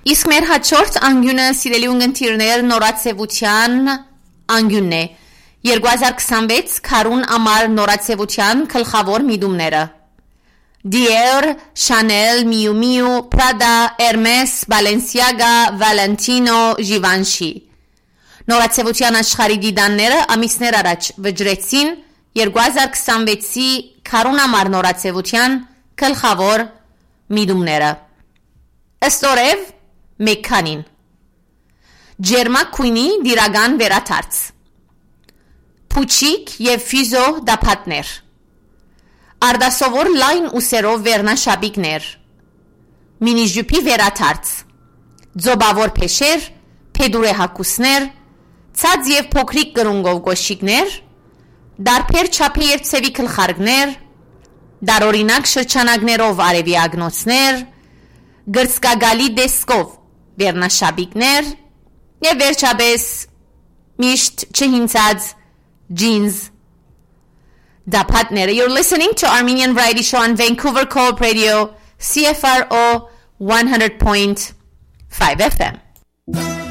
Իսկ մեր հաջորդ անկյունը, սիրելի ունգընտիրներ, նորացևության անկյունն է։ 2026 քարուն ամառ նորացևության գլխավոր միտումները։ Dior, Chanel, Miu Miu, Prada, Hermes, Balenciaga, Valentino, Givenchy։ Նորացևության աշխարհի դիդանները ամիսներ առաջ վճռեցին 2026-ի քարուն ամառ նորացևության գլխավոր միտումները։ Ըստ օրև մեքանին ջերմակ քույնի դիրական վերաթարց, փուչիկ եւ ֆիզո դապատներ, արդասովոր լայն ուսերով վերնաշապիկներ, մինիժուպի վերաթարց, ձոբավոր փեշեր, փեդուրե հագուստներ, ցած եւ փոքրիկ կրունգով գոշիկներ, դարբեր չափի եւ ցևի գլխարկներ, դարօրինակ շրջանակներով արևի ագնոցներ, գրծկագալի դեսկով վերնաշապիկներ եւ վերջապես միշտ չհինցած jeans դապատները։ You're listening to Armenian Variety Show on Vancouver Co-op Radio, CFRO 100.5 FM.